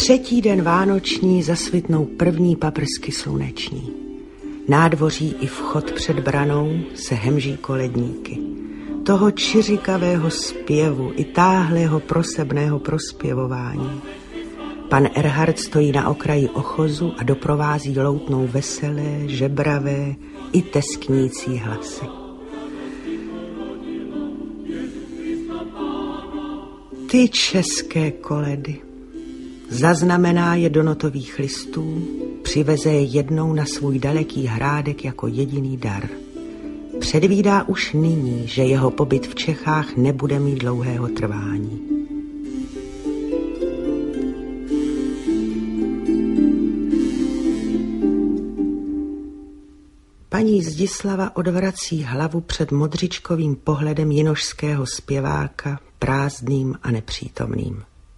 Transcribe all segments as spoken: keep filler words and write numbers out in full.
Třetí den vánoční zasvitnou první paprsky sluneční. Nádvoří i vchod před branou se hemží koledníky. Toho čiřikavého zpěvu i táhlého prosebného prospěvování. Pan Erhard stojí na okraji ochozu a doprovází loutnou veselé, žebravé i tesknící hlasy. Ty české koledy. Zaznamená je do notových listů, přiveze je jednou na svůj daleký hrádek jako jediný dar. Předvídá už nyní, že jeho pobyt v Čechách nebude mít dlouhého trvání. Paní Zdislava odvrací hlavu před modřičkovým pohledem jinošského zpěváka, prázdným a nepřítomným.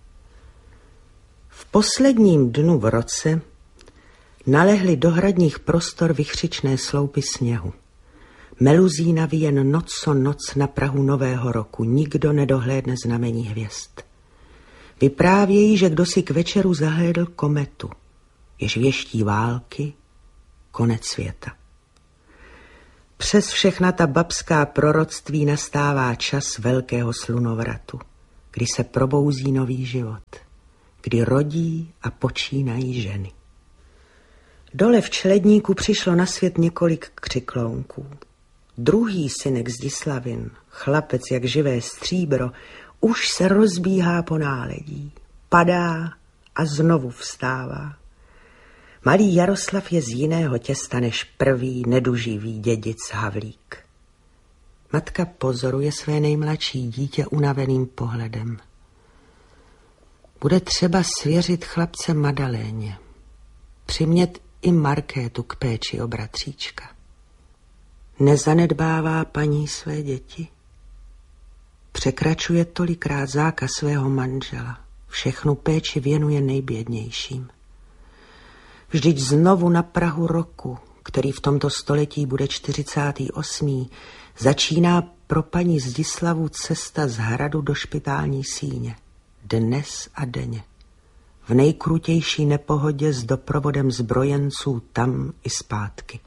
V posledním dnu v roce nalehly do hradních prostor vychřičné sloupy sněhu. Meluzínavý jen noc co noc na prahu nového roku, nikdo nedohlédne znamení hvězd. Vyprávějí, že kdo si k večeru zahlédl kometu, jež věští války, konec světa. Přes všechna ta babská proroctví nastává čas velkého slunovratu, kdy se probouzí nový život, kdy rodí a počínají ženy. Dole v Čeledníku přišlo na svět několik křiklounků. Druhý synek Zdislavin, chlapec jak živé stříbro, už se rozbíhá po náledí, padá a znovu vstává. Malý Jaroslav je z jiného těsta než prvý neduživý dědic Havlík. Matka pozoruje své nejmladší dítě unaveným pohledem. Bude třeba svěřit chlapce Madaléně, přimět i Markétu k péči o bratříčka. Nezanedbává paní své děti. Překračuje tolikrát zákaz svého manžela. Všechnu péči věnuje nejbědnějším. Vždyť znovu na prahu roku, který v tomto století bude čtyřicátý osmý, začíná pro paní Zdislavu cesta z hradu do špitální síně. Dnes a denně. V nejkrutější nepohodě s doprovodem zbrojenců tam i zpátky.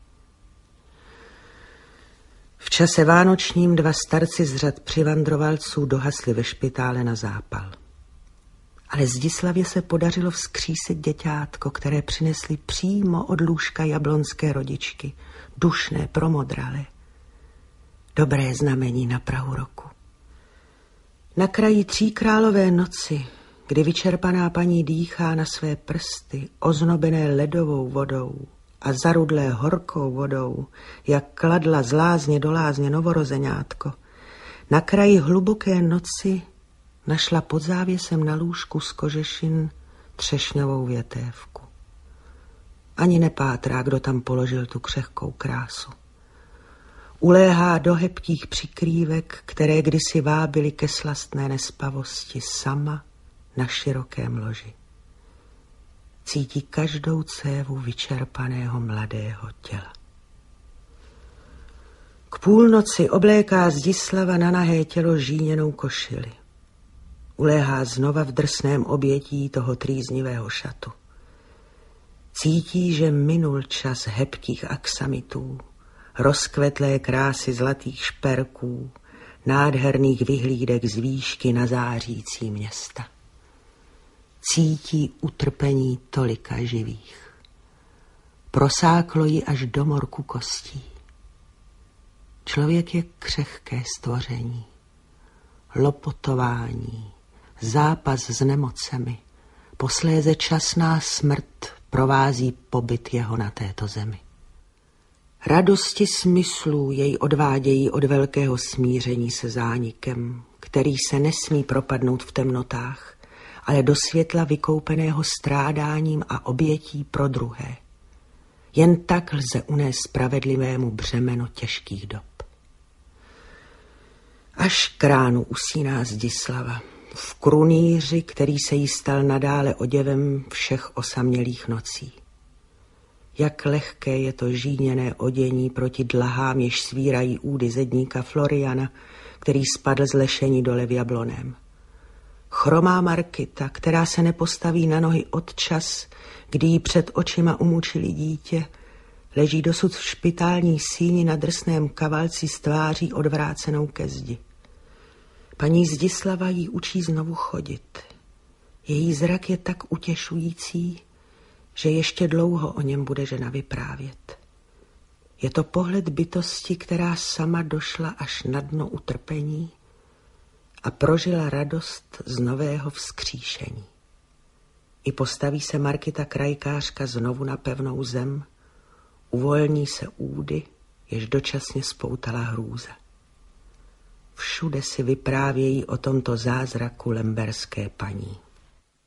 V čase vánočním dva starci z řad přivandrovalců dohasli ve špitále na zápal. Ale Zdislavě se podařilo vzkřísit děťátko, které přinesli přímo od lůžka jablonské rodičky, dušné, promodralé. Dobré znamení na prahu roku. Na kraji tříkrálové noci, kdy vyčerpaná paní dýchá na své prsty, oznobené ledovou vodou a zarudlé horkou vodou, jak kladla z lázně do lázně novorozeňátko, na kraji hluboké noci našla pod závěsem na lůžku z kožešin třešňovou větévku. Ani nepátrá, kdo tam položil tu křehkou krásu. Uléhá do hebkých přikrývek, které kdysi vábily ke slastné nespavosti, sama na širokém loži. Cítí každou cévu vyčerpaného mladého těla. K půlnoci obléká Zdislava na nahé tělo žíněnou košili. Uléhá znova v drsném obětí toho trýznivého šatu. Cítí, že minul čas hebkých aksamitů, rozkvetlé krásy zlatých šperků, nádherných vyhlídek z výšky na zářící města. Cítí utrpení tolika živých. Prosáklo ji až do morku kostí. Člověk je křehké stvoření, lopotování, zápas s nemocemi, posléze časná smrt provází pobyt jeho na této zemi. Radosti smyslů jej odvádějí od velkého smíření se zánikem, který se nesmí propadnout v temnotách, ale do světla vykoupeného strádáním a obětí pro druhé. Jen tak lze unést spravedlivému břemeno těžkých dob. Až k ránu usíná Zdislava, v krunýři, který se jí stal nadále oděvem všech osamělých nocí. Jak lehké je to žíněné odění proti dlahám, jež svírají údy zedníka Floriana, který spadl z lešení dole v Jablonem. Chromá Markita, která se nepostaví na nohy od čas, kdy jí před očima umučili dítě, leží dosud v špitální síni na drsném kavalci s tváří odvrácenou ke zdi. Paní Zdislava jí učí znovu chodit. Její zrak je tak utěšující, že ještě dlouho o něm bude žena vyprávět. Je to pohled bytosti, která sama došla až na dno utrpení a prožila radost z nového vzkříšení. I postaví se Markita krajkářka znovu na pevnou zem, uvolní se údy, jež dočasně spoutala hrůza. Všude si vyprávějí o tomto zázraku lemberské paní.